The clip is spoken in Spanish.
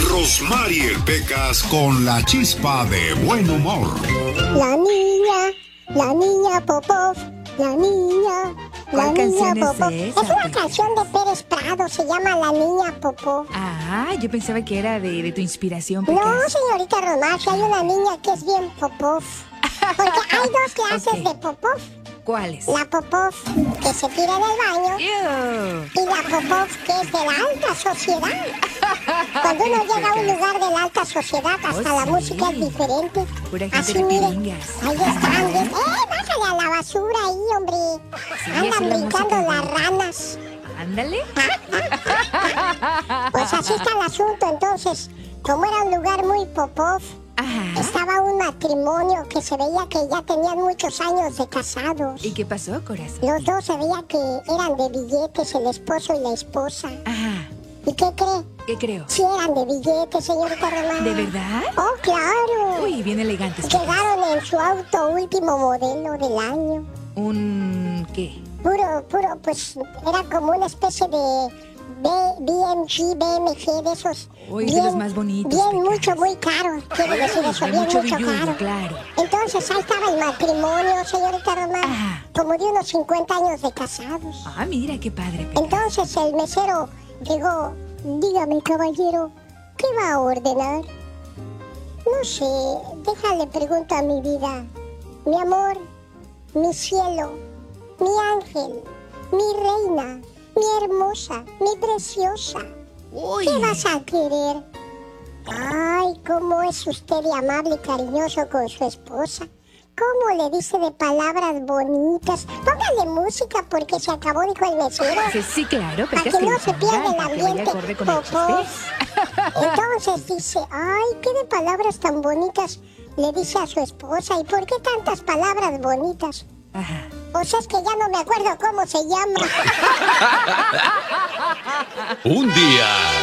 Rosmarie Pecas con la chispa de buen humor. La niña Popov, la niña Popov. Es una canción de Pérez Prado, se llama La Niña Popov. Ah, yo pensaba que era de tu inspiración, Pecas. No, señorita Rosmarie, hay una niña que es bien Popov. Porque hay dos clases de Popov. ¿Cuáles? La Popov que se tira del baño Ew. y la Popov que es de la alta sociedad. Cuando uno llega a un lugar de la alta sociedad, hasta la sí. música es diferente. Pura gente Así, de miren, piringas. ahí están. Bájale a la basura ahí, hombre. Sí, Andan así la brincando música las ranas. Ándale. Pues así está el asunto. Entonces, como era un lugar muy Popov, Ajá. estaba un matrimonio que se veía que ya tenían muchos años de casados. ¿Y qué pasó, corazón? Los dos se veía que eran de billetes, el esposo y la esposa. Ajá. ¿Y qué cree? ¿Qué creo? Sí eran de billetes, señorita Romana. ¿De verdad? Oh, claro. Uy, bien elegantes. Pecas. Llegaron en su auto último modelo del año. ¿Un qué? Puro, pues era como una especie de BMG, de esos. Uy, de los más bonitos, Bien, Pecas. mucho, muy caro. Quiero decir eso, Hay bien, mucho mucho billuyo, caro. claro. Entonces ahí estaba el matrimonio, señorita Romana. Ajá. Como de unos 50 años de casados. Ah, mira, qué padre, Pecas. Entonces el mesero llegó. Dígame, caballero, ¿qué va a ordenar? No sé, déjale pregunto a mi vida. Mi amor, mi cielo, mi ángel, mi reina, mi hermosa, mi preciosa. Uy. ¿Qué vas a querer? Ay, cómo es usted de amable y cariñoso con su esposa. ¿Cómo le dice de palabras bonitas? Póngale música porque se acabó, dijo el mesero. Sí, claro, Para Pecas. que no lo se pongan, pierda el para que vaya ambiente acorde con el Popov. chiste. Entonces dice, ay, qué de palabras tan bonitas le dice a su esposa. ¿Y por qué tantas palabras bonitas? Ajá. O sea, es que ya no me acuerdo cómo se llama. Un día